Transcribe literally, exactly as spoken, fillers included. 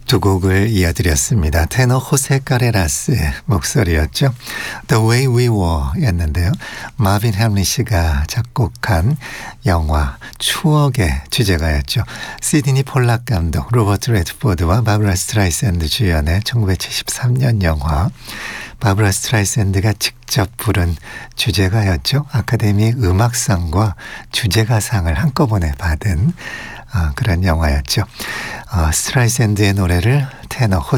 두 곡을 이어드렸습니다. 테너 호세 카레라스의 목소리였죠. The Way We Were 였는데요. 마빈 햄리시가 작곡한 영화 추억의 주제가였죠. 시드니 폴락 감독, 로버트 레드포드와 바브라 스트라이샌드 주연의 천구백칠십삼 년 영화. 바브라 스트라이샌드가 직접 부른 주제가였죠. 아카데미 음악상과 주제가상을 한꺼번에 받은 어, 그런 영화였죠. 어, 스트라이샌드의 노래를 테너 호세